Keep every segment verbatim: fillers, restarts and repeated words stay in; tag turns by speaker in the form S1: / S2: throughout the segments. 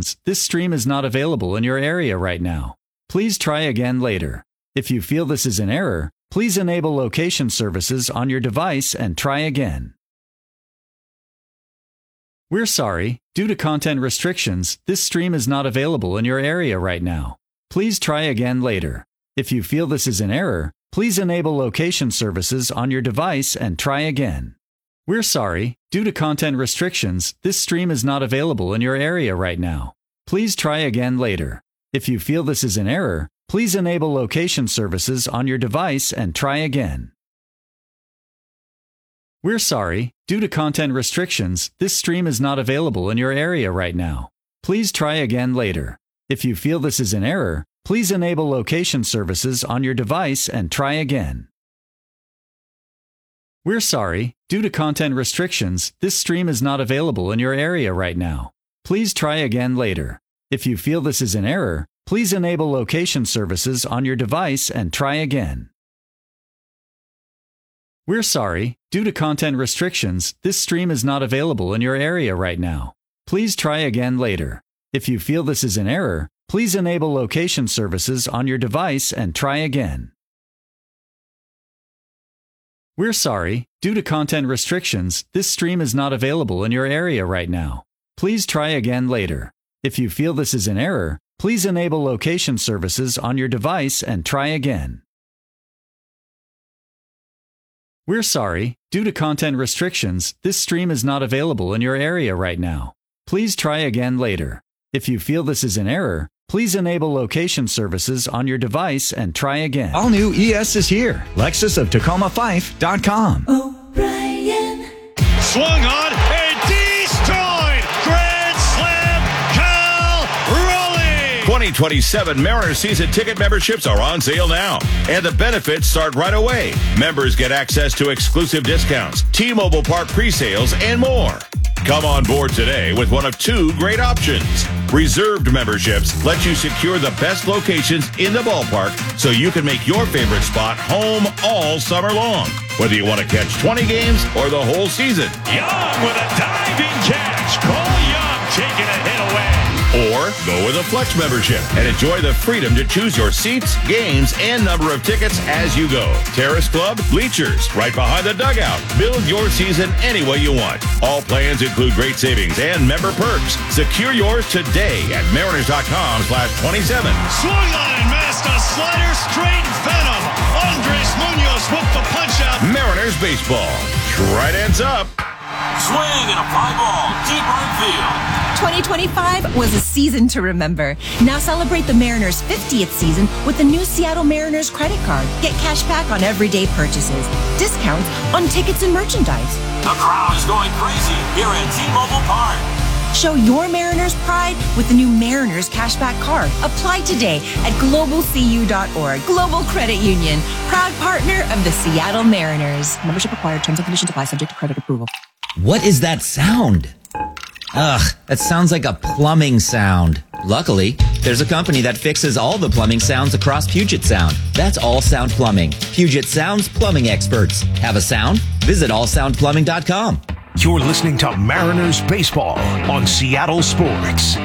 S1: restrictions, this stream is not available in your area right now. Please try again later. If you feel this is an error, please enable location services on your device and try again. We're sorry, due to content restrictions, this stream is not available in your area right now. Please try again later. If you feel this is an error, please enable location services on your device and try again. We're sorry, due to content restrictions, this stream is not available in your area right now. Please try again later. If you feel this is an error, please enable location services on your device and try again. We're sorry, due to content restrictions, this stream is not available in your area right now. Please try again later. If you feel this is an error, please enable location services on your device and try again. We're sorry, due to content restrictions, this stream is not available in your area right now. Please try again later. If you feel this is an error, please enable location services on your device and try again. We're sorry, due to content restrictions, this stream is not available in your area right now. Please try again later. If you feel this is an error, please enable location services on your device and try again. We're sorry, due to content restrictions, this stream is not available in your area right now. Please try again later. If you feel this is an error, please enable location services on your device and try again. We're sorry, due to content restrictions, this stream is not available in your area right now. Please try again later. If you feel this is an error, please enable location services on your device and try again.
S2: All new E S is here. Lexus of Tacoma Fife dot com.
S3: O'Brien.
S4: Swung on and destroyed. Grand Slam. Cal Raleigh.
S5: twenty twenty-seven Mariners season ticket memberships are on sale now, and the benefits start right away. Members get access to exclusive discounts, T-Mobile Park pre-sales, and more. Come on board today with one of two great options. Reserved memberships let you secure the best locations in the ballpark so you can make your favorite spot home all summer long. Whether you want to catch twenty games or the whole season.
S4: Young with a diving catch. Cole Young taking a hit away.
S5: Or go with a Flex membership and enjoy the freedom to choose your seats, games, and number of tickets as you go. Terrace Club, bleachers, right behind the dugout. Build your season any way you want. All plans include great savings and member perks. Secure yours today at mariners.com slash 27.
S4: Swung on and missed a slider straight venom. Andres Munoz with the punch out.
S5: Mariners baseball. Right ends up.
S6: Swing and a fly ball deep right field.
S7: twenty twenty-five was a season to remember. Now celebrate the Mariners' fiftieth season with the new Seattle Mariners credit card. Get cash back on everyday purchases, discounts on tickets and merchandise.
S6: The crowd is going crazy here at T-Mobile Park.
S7: Show your Mariners pride with the new Mariners cashback card. Apply today at global c u dot org. Global Credit Union, proud partner of the Seattle Mariners. Membership required. Terms and conditions apply. Subject to credit approval.
S8: What is that sound? Ugh, that sounds like a plumbing sound. Luckily, there's a company that fixes all the plumbing sounds across Puget Sound. That's All Sound Plumbing. Puget Sound's plumbing experts. Have a sound? Visit all sound plumbing dot com.
S9: You're listening to Mariners Baseball on Seattle Sports.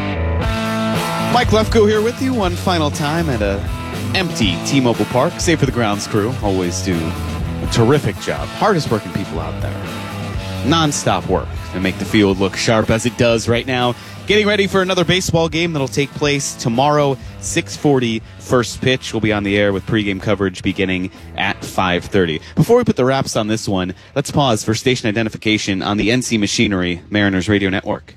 S10: Mike Lefko here with you one final time at a empty T-Mobile Park. Save for the grounds crew. Always do a terrific job. Hardest working people out there. Non-stop work to make the field look sharp as it does right now. Getting ready for another baseball game that'll take place tomorrow, six forty, first pitch. We'll be on the air with pregame coverage beginning at five thirty. Before we put the wraps on this one, let's pause for station identification on the N C Machinery Mariners Radio Network.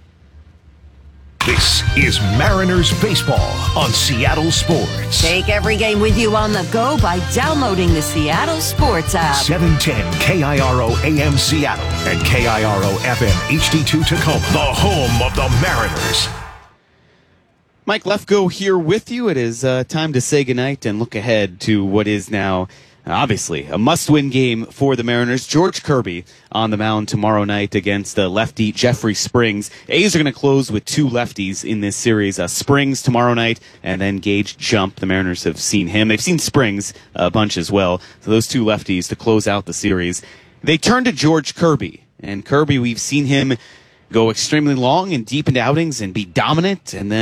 S9: This is Mariners Baseball on Seattle Sports.
S11: Take every game with you on the go by downloading the Seattle Sports app.
S9: seven ten K I R O A M Seattle and K I R O F M H D two Tacoma, the home of the Mariners.
S10: Mike Lefko here with you. It is uh, time to say goodnight and look ahead to what is now, obviously, a must-win game for the Mariners. George Kirby on the mound tomorrow night against uh, lefty Jeffrey Springs. A's are going to close with two lefties in this series. Uh, Springs tomorrow night, and then Gage Jump. The Mariners have seen him. They've seen Springs a bunch as well. So those two lefties to close out the series. They turn to George Kirby. And Kirby, we've seen him go extremely long and deep into outings and be dominant, and then